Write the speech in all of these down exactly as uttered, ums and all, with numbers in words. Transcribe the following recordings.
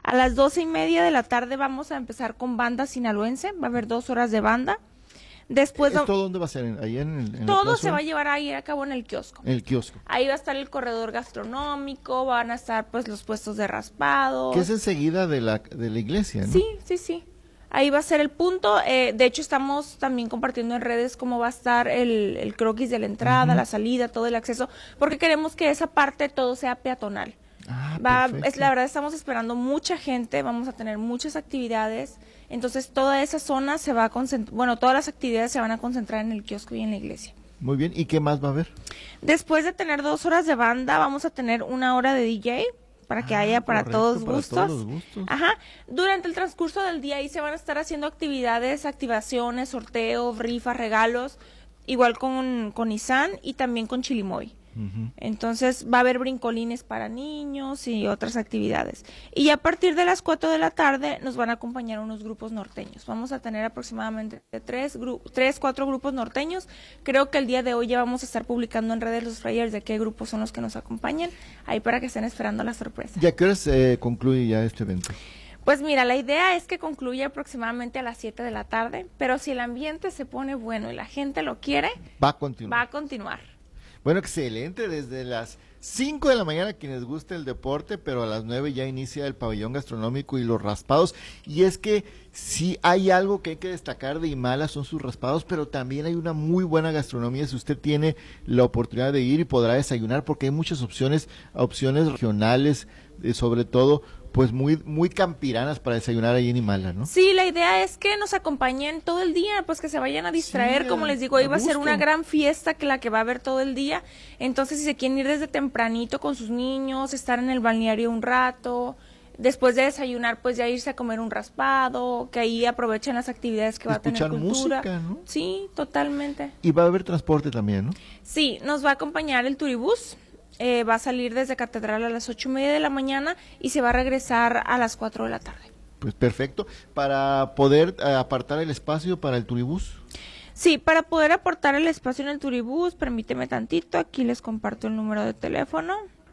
A las doce y media de la tarde vamos a empezar con banda sinaloense, va a haber dos horas de banda. Después ¿Esto dónde va a ser? ¿Ahí en el, en todo la se va a llevar ahí a cabo en el kiosco. En el kiosco. Ahí va a estar el corredor gastronómico, van a estar pues los puestos de raspados. Que es enseguida de la, de la iglesia, ¿no? Sí, sí, sí. Ahí va a ser el punto. Eh, de hecho, estamos también compartiendo en redes cómo va a estar el, el croquis de la entrada, uh-huh. la salida, todo el acceso, porque queremos que esa parte todo sea peatonal. Ah, va, es la verdad, estamos esperando mucha gente, vamos a tener muchas actividades, entonces toda esa zona se va a concentrar, bueno, todas las actividades se van a concentrar en el kiosco y en la iglesia. Muy bien, ¿y qué más va a haber? Después de tener dos horas de banda, vamos a tener una hora de D J, para que ah, haya para, correcto, todos, para gustos. todos los gustos. Ajá. Durante el transcurso del día ahí se van a estar haciendo actividades, activaciones, sorteos, rifas, regalos, igual con, con Nissan y también con Chilimoy. Uh-huh. Entonces va a haber brincolines para niños y otras actividades. Y a partir de las cuatro de la tarde nos van a acompañar unos grupos norteños. Vamos a tener aproximadamente tres, gru- tres, cuatro grupos norteños. Creo que el día de hoy ya vamos a estar publicando en redes los flyers de qué grupos son los que nos acompañan, ahí para que estén esperando la sorpresa. ¿Y a qué horas eh, concluye ya este evento? Pues mira, la idea es que concluya aproximadamente a las siete de la tarde, pero si el ambiente se pone bueno y la gente lo quiere, va a continuar. Va a continuar. Bueno, excelente, desde las cinco de la mañana quienes guste el deporte, pero a las nueve ya inicia el pabellón gastronómico y los raspados, y es que si hay algo que hay que destacar de Imala son sus raspados, pero también hay una muy buena gastronomía si usted tiene la oportunidad de ir y podrá desayunar, porque hay muchas opciones, opciones regionales, eh, sobre todo pues muy muy campiranas para desayunar ahí en Imala, ¿no? Sí, la idea es que nos acompañen todo el día, pues que se vayan a distraer, sí, como les digo, hoy va a ser una gran fiesta que la que va a haber todo el día, entonces si se quieren ir desde tempranito con sus niños, estar en el balneario un rato, después de desayunar pues ya irse a comer un raspado, que ahí aprovechen las actividades que va Escuchar a tener cultura. Música, ¿no? Sí, totalmente. Y va a haber transporte también, ¿no? Sí, nos va a acompañar el turibús. Eh, va a salir desde Catedral a las ocho y media de la mañana y se va a regresar a las cuatro de la tarde. Pues perfecto. ¿Para poder eh, apartar el espacio para el turibús? Sí, para poder aportar el espacio en el turibús, permíteme tantito, aquí les comparto el número de teléfono.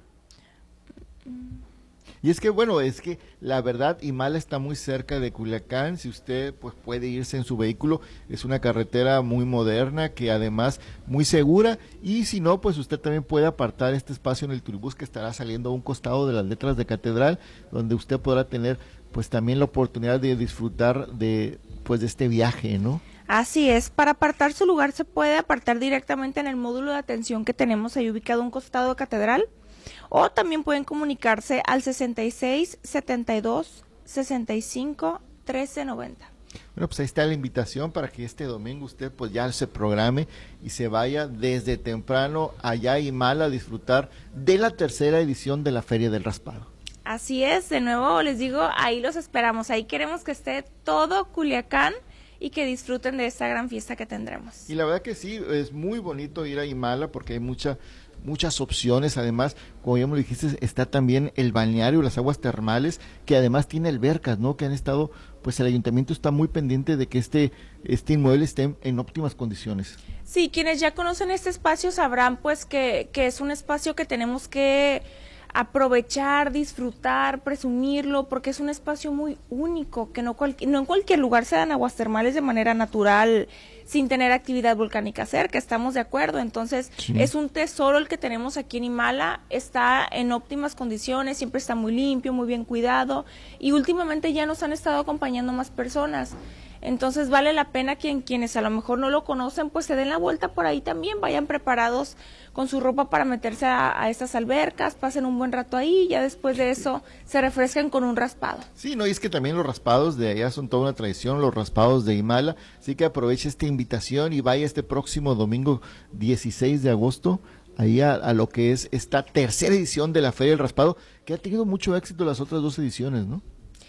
Y es que bueno, es que la verdad Imala está muy cerca de Culiacán, si usted pues puede irse en su vehículo, es una carretera muy moderna que además muy segura, y si no pues usted también puede apartar este espacio en el turibús que estará saliendo a un costado de las Letras de Catedral, donde usted podrá tener pues también la oportunidad de disfrutar de pues de este viaje, ¿no? Así es, para apartar su lugar se puede apartar directamente en el módulo de atención que tenemos ahí ubicado a un costado de Catedral, o también pueden comunicarse al sesenta y seis, setenta y dos, sesenta y cinco, trece noventa. Bueno, pues ahí está la invitación para que este domingo usted pues ya se programe y se vaya desde temprano allá a Imala a disfrutar de la tercera edición de la Feria del Raspado. Así es, de nuevo les digo, ahí los esperamos, ahí queremos que esté todo Culiacán y que disfruten de esta gran fiesta que tendremos. Y la verdad que sí, es muy bonito ir a Imala porque hay mucha muchas opciones, además, como ya me lo dijiste, está también el balneario, las aguas termales, que además tiene albercas, ¿no? Que han estado, pues el ayuntamiento está muy pendiente de que este, este inmueble esté en, en óptimas condiciones. Sí, quienes ya conocen este espacio sabrán pues que, que es un espacio que tenemos que aprovechar, disfrutar, presumirlo, porque es un espacio muy único, que no, cual, no en cualquier lugar se dan aguas termales de manera natural, sin tener actividad volcánica cerca, estamos de acuerdo, entonces sí. Es un tesoro el que tenemos aquí en Imala, está en óptimas condiciones, siempre está muy limpio, muy bien cuidado, y últimamente ya nos han estado acompañando más personas, entonces vale la pena que en quienes a lo mejor no lo conocen, pues se den la vuelta por ahí también, vayan preparados con su ropa para meterse a, a estas albercas, pasen un buen rato ahí, y ya después de eso se refrescan con un raspado. Sí, no, y es que también los raspados de allá son toda una tradición, los raspados de Imala, así que aproveche esta invitación y vaya este próximo domingo dieciséis de agosto, ahí a, a lo que es esta tercera edición de la Feria del Raspado, que ha tenido mucho éxito las otras dos ediciones, ¿no?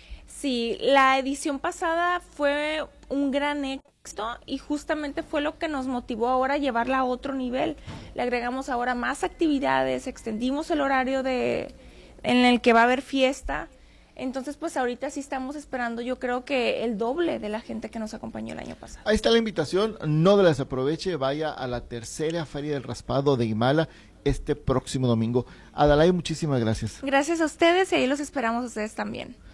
Sí, la edición pasada fue un gran éxito y justamente fue lo que nos motivó ahora a llevarla a otro nivel. Le agregamos ahora más actividades, extendimos el horario de en el que va a haber fiesta. Entonces, pues ahorita sí estamos esperando, yo creo que el doble de la gente que nos acompañó el año pasado. Ahí está la invitación, no la desaproveche, vaya a la tercera Feria del Raspado de Imala este próximo domingo. Adalay, muchísimas gracias. Gracias a ustedes y ahí los esperamos a ustedes también.